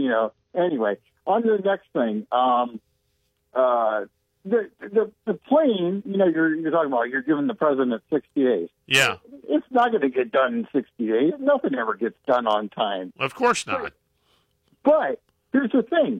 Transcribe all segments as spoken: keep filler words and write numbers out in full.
you know, anyway, on to the next thing. Um, uh, the, the the plane, you know, you're you're talking about, you're giving the president sixty days. Yeah. It's not going to get done in sixty days. Nothing ever gets done on time. Of course not. But here's the thing.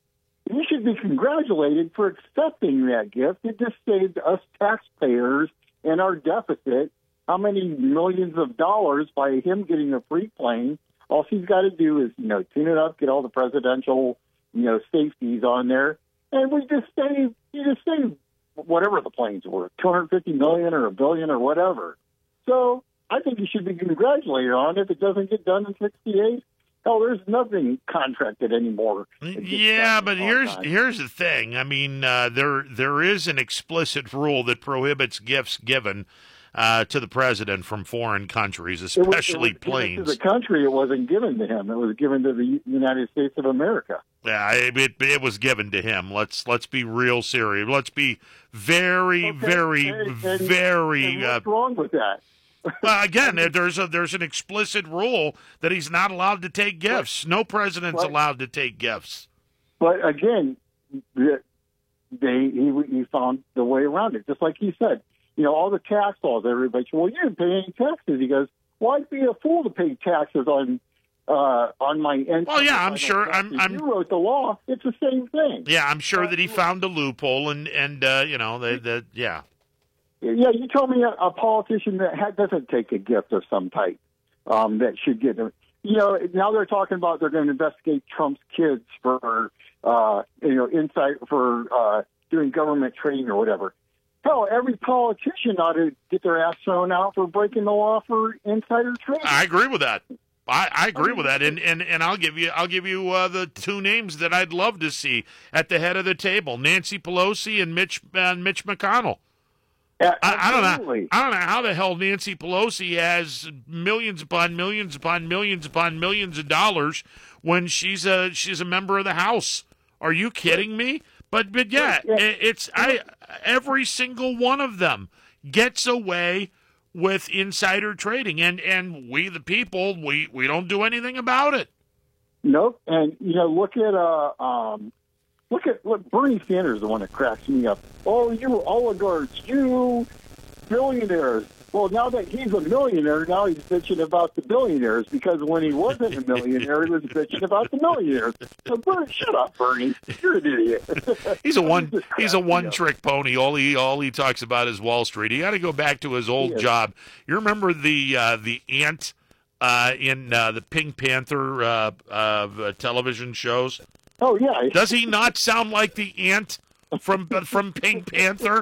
You should be congratulated for accepting that gift. It just saved us taxpayers and our deficit how many millions of dollars by him getting a free plane. All she's got to do is, you know, tune it up, get all the presidential, you know, safeties on there, and we just save, you just save whatever the plane's worth, two hundred fifty million dollars or a billion or whatever. So I think you should be congratulated on it if it doesn't get done in sixty days. Hell, there's nothing contracted anymore. Yeah, but here's time. here's the thing. I mean, uh, there there is an explicit rule that prohibits gifts given uh, to the president from foreign countries, especially it was, it was planes. To the country, it wasn't given to him. It was given to the United States of America. Yeah, it, it, it was given to him. Let's let's be real serious. Let's be very, okay. very, and, and, very. And what's uh, wrong with that? Well, again, there's a there's an explicit rule that he's not allowed to take gifts. No president's but, allowed to take gifts. But again, the, they he, he found the way around it. Just like he said, you know, all the tax laws. Everybody said, well, you didn't pay any taxes. He goes, well, I'd be a fool to pay taxes on uh, on my income. Well, yeah, I'm sure. I'm, I'm. You wrote the law. It's the same thing. Yeah, I'm sure that he found a loophole, and and uh, you know, the the yeah. Yeah, you told me a, a politician that ha- doesn't take a gift of some type um, that should get them. You know, now they're talking about they're going to investigate Trump's kids for, uh, you know, insight for uh, doing government training or whatever. Hell, every politician ought to get their ass thrown out for breaking the law for insider trading. I agree with that. I, I agree with that, and, and and I'll give you I'll give you uh, the two names that I'd love to see at the head of the table: Nancy Pelosi and Mitch uh, Mitch McConnell. Yeah, I, I don't know. I don't know how the hell Nancy Pelosi has millions upon millions upon millions upon millions of dollars when she's a she's a member of the House. Are you kidding me? But but yeah, yeah. it's I every single one of them gets away with insider trading, and, and we the people we, we don't do anything about it. Nope. And you know, look at uh um. Look at look, Bernie Sanders is the one that cracks me up. Oh, you oligarchs, you billionaires. Well, now that he's a millionaire, now he's bitching about the billionaires, because when he wasn't a millionaire, he was bitching about the millionaires. So, Bernie, shut up, Bernie. You're an idiot. He's a one. He's a one-trick pony. All he all he talks about is Wall Street. He got to go back to his old job. You remember the uh, the ant uh, in uh, the Pink Panther uh, uh, television shows? Oh, yeah. Does he not sound like the ant from from Pink Panther?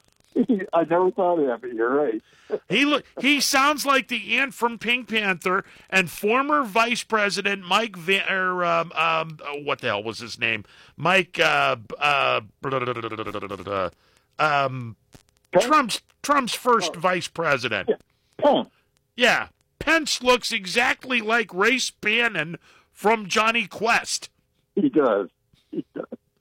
I never thought of that, but you're right. He look, he sounds like the ant from Pink Panther, and former Vice President Mike Van, or, um, um, what the hell was his name? Mike, uh, uh, um, Trump's Trump's first oh. Vice President. Yeah. Pence. Yeah, Pence looks exactly like Race Bannon from Johnny Quest. He does. He does.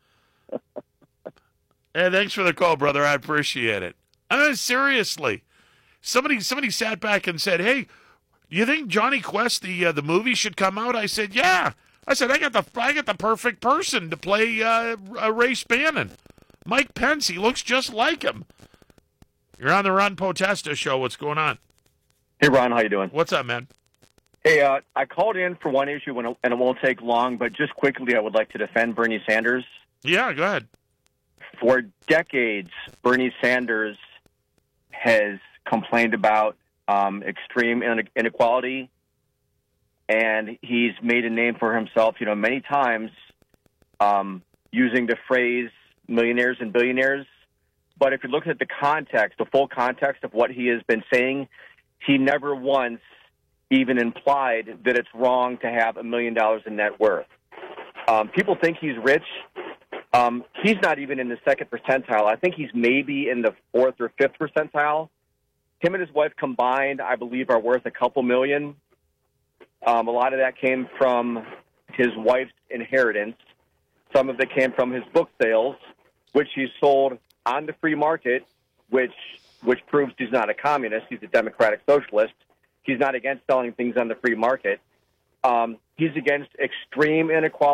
Hey, thanks for the call, brother. I appreciate it. I mean, seriously, somebody somebody sat back and said, "Hey, you think Johnny Quest the uh, the movie should come out?" I said, "Yeah." I said, "I got the I got the perfect person to play uh, uh, Race Bannon, Mike Pence. He looks just like him." You're on the Ron Potesta show. What's going on? Hey, Ron. How you doing? What's up, man? Hey, uh, I called in for one issue, and it won't take long, but just quickly, I would like to defend Bernie Sanders. Yeah, go ahead. For decades, Bernie Sanders has complained about um, extreme inequality, and he's made a name for himself, you know, many times um, using the phrase millionaires and billionaires. But if you look at the context, the full context of what he has been saying, he never once even implied that it's wrong to have a million dollars in net worth. Um, people think he's rich. Um, he's not even in the second percentile. I think he's maybe in the fourth or fifth percentile. Him and his wife combined, I believe, are worth a couple million. Um, a lot of that came from his wife's inheritance. Some of it came from his book sales, which he sold on the free market, which which proves he's not a communist. He's a democratic socialist. He's not against selling things on the free market. Um, he's against extreme inequality.